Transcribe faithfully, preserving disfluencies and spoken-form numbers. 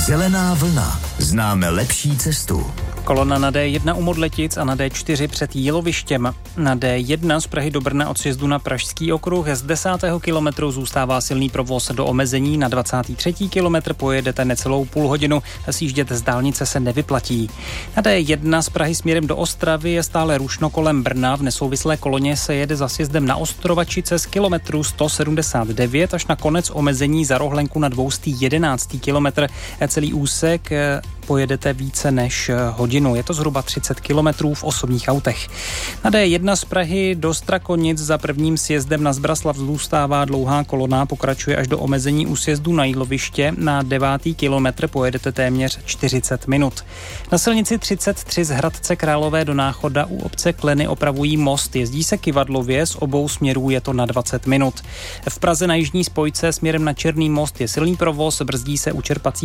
Zelená vlna. Známe lepší cestu. Kolona na D jedna u Modletic a na D čtyři před Jílovištěm. Na D jedna z Prahy do Brna od sjezdu na Pražský okruh z desátého kilometru zůstává silný provoz do omezení. Na dvacátý třetí kilometr pojedete necelou půl hodinu. Sjíždět z dálnice se nevyplatí. Na D jedna z Prahy směrem do Ostravy je stále rušno kolem Brna. V nesouvislé koloně se jede za sjezdem na Ostrovačice z kilometru sto sedmdesát devět až na konec omezení za Rohlenku na dvě stě jedenáctý kilometr. Celý úsek pojedete více než hodinu. Je to zhruba třicet kilometrů v osobních autech. Na D jedna z Prahy do Strakonic za prvním sjezdem na Zbraslav zůstává dlouhá kolona, pokračuje až do omezení u sjezdu na Jíloviště. Na devátý kilometr pojedete téměř čtyřicet minut. Na silnici třicet tři z Hradce Králové do Náchoda u obce Kleny opravují most. Jezdí se kyvadlově, z obou směrů je to na dvacet minut. V Praze na jižní spojce směrem na Černý most je silný provoz, brzdí se u čerpací